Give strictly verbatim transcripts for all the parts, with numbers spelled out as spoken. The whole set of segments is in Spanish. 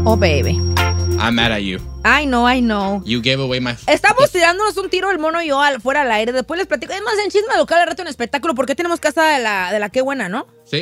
Oh, baby. I'm mad at you. I know, I know. You gave away my... Estamos tirándonos un tiro el mono y yo al, fuera al aire. Después les platico. Es más, en Chisme Local al rato en espectáculo. Porque tenemos casa de la, de la Qué Buena, ¿no? Sí.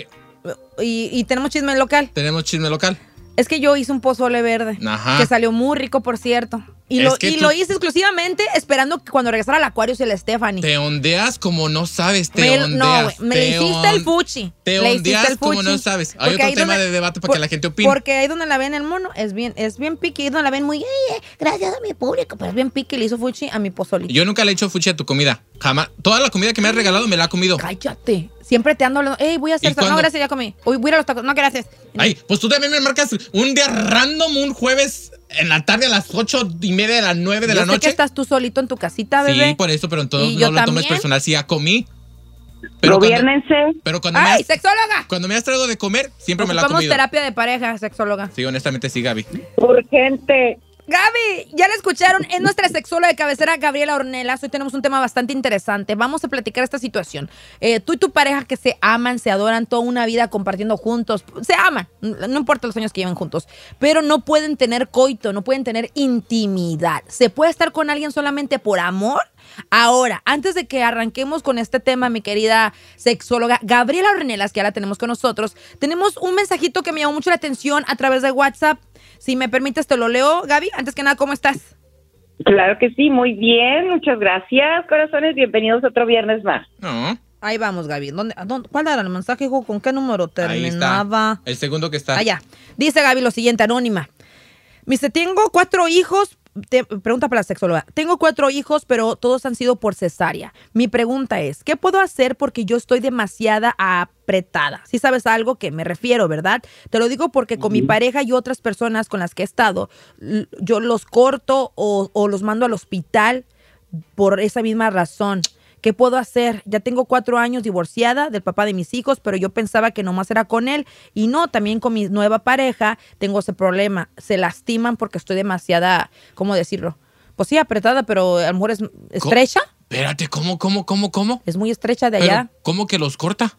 Y, y tenemos Chisme Local. Tenemos Chisme Local. Es que yo hice un pozole verde. Ajá. Que salió muy rico, por cierto. Y, lo, y tú... lo hice exclusivamente esperando que cuando regresara al Aquarius y el Stephanie. Te ondeas como no sabes, te me, ondeas. No, me te hiciste on... el fuchi. Te Le ondeas el como no sabes. Hay otro tema donde, de debate para por, que la gente opine. Porque ahí donde la ven el mono es bien, es bien piqui. Ahí donde la ven muy, eh, eh, gracias a mi público. Pero es bien piqui, le hizo fuchi a mi pozole. Yo nunca le he hecho fuchi a tu comida. Jamás. Toda la comida que me has regalado me la ha comido. Cállate. Siempre te ando hablando. Ey, voy a hacer... No, gracias, ya comí. Voy, voy a ir a los tacos. No, gracias. Ay, pues tú también me marcas un día random, un jueves en la tarde a las ocho y media de las nueve de yo la sé noche. Que estás tú solito en tu casita, bebé. Sí, por eso, pero entonces no lo tomes personal. Sí, ya comí. Pero Gobiérnense. Cuando, pero cuando ¡Ay, me has, sexóloga! Cuando me has traído de comer, siempre Ocupamos me la he comido. terapia de pareja, sexóloga. Sí, honestamente sí, Gaby. Urgente. Gaby, ya la escucharon, es nuestra sexóloga de cabecera, Gabriela Ornelas. Hoy tenemos un tema bastante interesante. Vamos a platicar esta situación. Eh, tú y tu pareja que se aman, se adoran, toda una vida compartiendo juntos. Se aman, no importa los años que lleven juntos. Pero no pueden tener coito, no pueden tener intimidad. ¿Se puede estar con alguien solamente por amor? Ahora, antes de que arranquemos con este tema, mi querida sexóloga Gabriela Ornelas, que ya la tenemos con nosotros, tenemos un mensajito que me llamó mucho la atención a través de WhatsApp. Si me permites, te lo leo, Gaby. Antes que nada, ¿cómo estás? Claro que sí, muy bien. Muchas gracias, corazones. Bienvenidos otro viernes más. No. Ahí vamos, Gaby. ¿Dónde, dónde, ¿Cuál era el mensaje, hijo? ¿Con qué número terminaba? Ahí está. El segundo que está. Allá. Dice Gaby lo siguiente, anónima. Me dice, tengo cuatro hijos... Te, pregunta para la sexóloga. Tengo cuatro hijos, pero todos han sido por cesárea. Mi pregunta es, ¿qué puedo hacer porque yo estoy demasiada apretada? Si sabes a algo que me refiero, ¿verdad? Te lo digo porque con uh-huh. mi pareja y otras personas con las que he estado, yo los corto o, o los mando al hospital por esa misma razón. ¿Qué puedo hacer? Ya tengo cuatro años divorciada del papá de mis hijos, pero yo pensaba que nomás era con él. Y no, también con mi nueva pareja tengo ese problema. Se lastiman porque estoy demasiada, ¿cómo decirlo? Pues sí, apretada, pero a lo mejor es estrecha. ¿Cómo? Espérate, ¿cómo, cómo, cómo, cómo? Es muy estrecha de ¿Pero allá. ¿Cómo que los corta?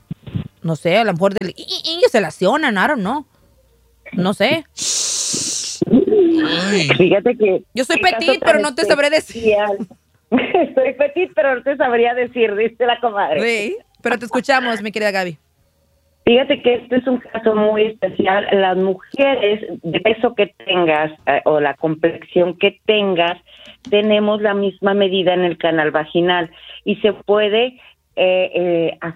No sé, a lo mejor del, y, y, y se lesionan, I don't know. No sé. Ay. Fíjate que... Yo soy petit, pero no te sabré decir. Soy petit, pero no te sabría decir, dice la comadre. Sí, pero te escuchamos, mi querida Gaby. Fíjate que este es un caso muy especial. Las mujeres, de peso que tengas eh, o la complexión que tengas, tenemos la misma medida en el canal vaginal y se puede eh, eh,